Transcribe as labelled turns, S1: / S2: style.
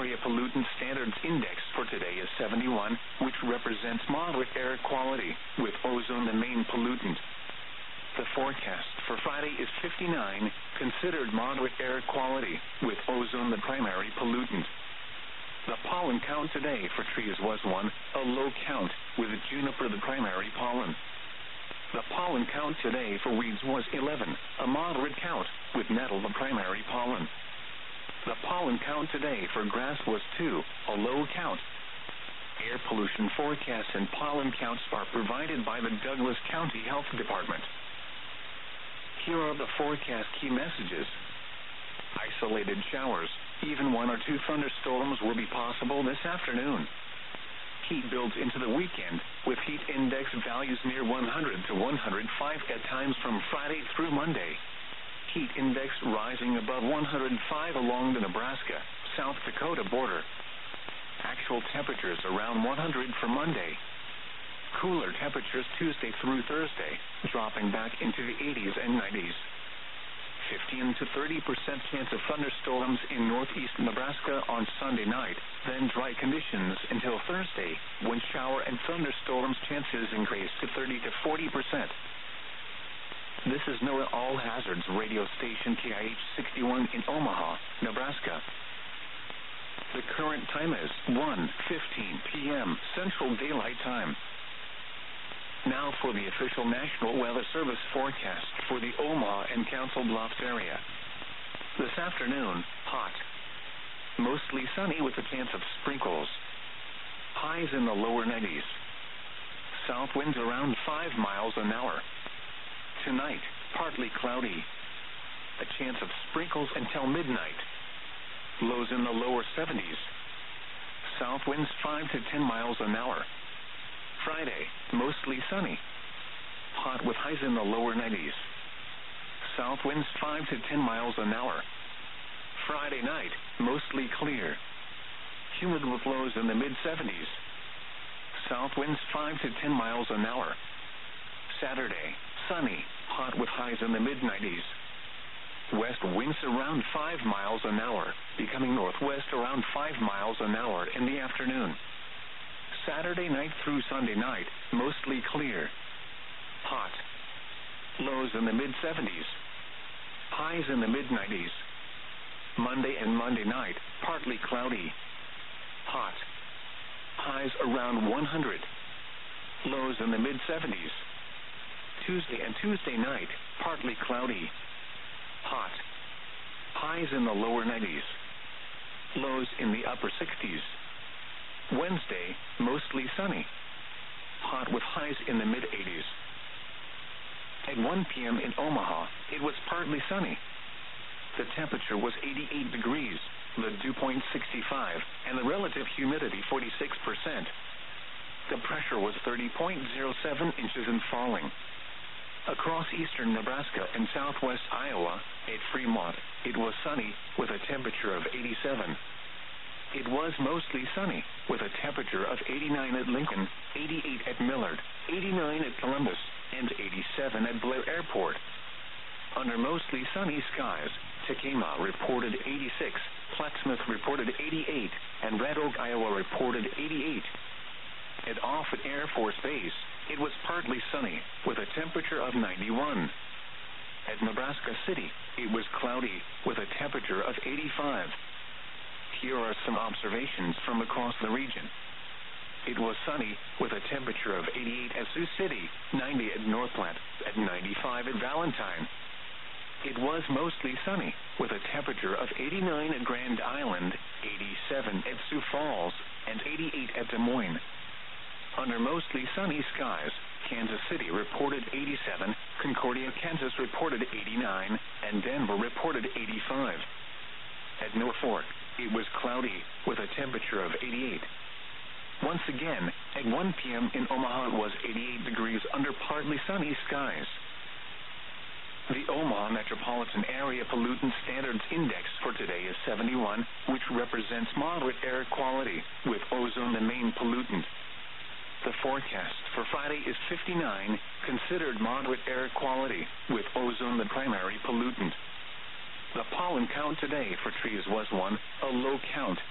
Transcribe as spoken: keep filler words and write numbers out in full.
S1: Area Pollutant Standards Index for today is seventy-one, which represents moderate air quality, with ozone the main pollutant. The forecast for Friday is fifty-nine, considered moderate air quality, with ozone the primary pollutant. The pollen count today for trees was one, a low count, with juniper the primary pollen. The pollen count today for weeds was eleven, a moderate count, with nettle the primary pollen. The pollen count today for grass was two, a low count. Air pollution forecasts and pollen counts are provided by the Douglas County Health Department. Here are the forecast key messages. Isolated showers, even one or two thunderstorms will be possible this afternoon. Heat builds into the weekend, with heat index values near one hundred to one hundred five at times from Friday through Monday. Heat index rising above one hundred five along the Nebraska, South Dakota border. Actual temperatures around one hundred for Monday. Cooler temperatures Tuesday through Thursday, dropping back into the eighties and nineties. fifteen to thirty percent chance of thunderstorms in northeast Nebraska on Sunday night, then dry conditions until Thursday, when shower and thunderstorms chances increase to thirty to forty percent. This is NOAA All Hazards radio station K I H sixty-one in Omaha, Nebraska. The current time is one fifteen p.m. Central Daylight Time. Now for the official National Weather Service forecast for the Omaha and Council Bluffs area. This afternoon, hot. Mostly sunny with a chance of sprinkles. Highs in the lower nineties. South winds around five miles an hour. Tonight, partly cloudy. A chance of sprinkles until midnight. Lows in the lower seventies. South winds five to ten miles an hour. Friday, mostly sunny. Hot with highs in the lower nineties. South winds five to ten miles an hour. Friday night, mostly clear. Humid with lows in the mid seventies. South winds five to ten miles an hour. Saturday, sunny, hot with highs in the mid nineties. West winds around five miles an hour, becoming northwest around five miles an hour in the afternoon. Saturday night through Sunday night, mostly clear. Hot. Lows in the mid seventies. Highs in the mid nineties. Monday and Monday night, partly cloudy. Hot. Highs around one hundred. Lows in the mid seventies. Tuesday and Tuesday night, partly cloudy. Hot. Highs in the lower nineties. Lows in the upper sixties. Wednesday, mostly sunny. Hot with highs in the mid eighties. At one p.m. in Omaha, it was partly sunny. The temperature was eighty-eight degrees, the dew point sixty-five, and the relative humidity forty-six percent. The pressure was thirty point zero seven inches and falling. Across eastern Nebraska and southwest Iowa, at Fremont, it was sunny with a temperature of eighty-seven. It was mostly sunny, with a temperature of eighty-nine at Lincoln, eighty-eight at Millard, eighty-nine at Columbus, and eighty-seven at Blair Airport. Under mostly sunny skies, Tacoma reported eighty-six, Plattsmouth reported eighty-eight, and Red Oak, Iowa reported eighty-eight. At Offutt Air Force Base, it was partly sunny, with a temperature of ninety-one. At Nebraska City, it was cloudy, with a temperature of eighty-five. Here are some observations from across the region. It was sunny, with a temperature of eighty-eight at Sioux City, ninety at Northplant, at ninety-five at Valentine. It was mostly sunny, with a temperature of eighty-nine at Grand Island, eighty-seven at Sioux Falls, and eighty-eight at Des Moines. Under mostly sunny skies, Kansas City reported eighty-seven, Concordia, Kansas reported eighty-nine, and Denver reported eighty-five. At Norfolk, it was cloudy, with a temperature of eighty-eight. Once again, at one p.m. in Omaha it was eighty-eight degrees under partly sunny skies. The Omaha Metropolitan Area Pollutant Standards Index for today is seventy-one, which represents moderate air quality, with ozone the main pollutant. The forecast for Friday is fifty-nine, considered moderate air quality, with ozone the primary pollutant. The pollen count today for trees was one, a low count,